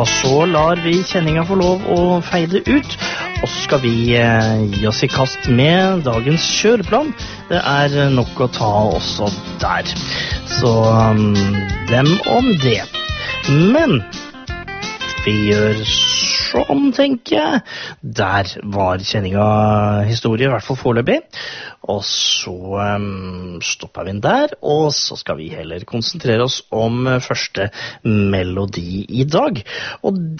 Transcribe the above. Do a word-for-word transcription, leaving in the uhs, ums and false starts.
så lar vi kjenninga få lov å feide ut, og så skal vi eh, gi oss i kast med dagens kjøreplan. Det er nok å ta også der. Så um, dem om det. Men vi gjør sånn, tenker jeg. Der var kjenninga historie, i hvert fall foreløpig. Og så um, stopper vi den der, og så skal vi heller konsentrere oss om første melodi i dag. Og